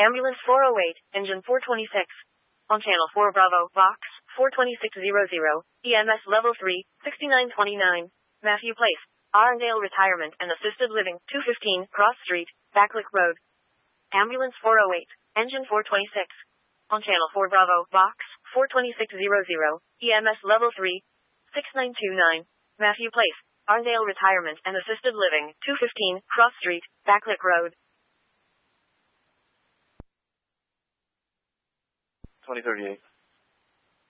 Ambulance 408, engine 426. On channel 4 Bravo, Vox, 42600, EMS level 3, 6929, Matthew Place, Arndale Retirement and Assisted Living, 215, Cross Street, Backlick Road. Ambulance 408, engine 426. On channel 4 Bravo, Vox, 42600, EMS level 3, 6929, Matthew Place, Arndale Retirement and Assisted Living, 215, Cross Street, Backlick Road. 2038.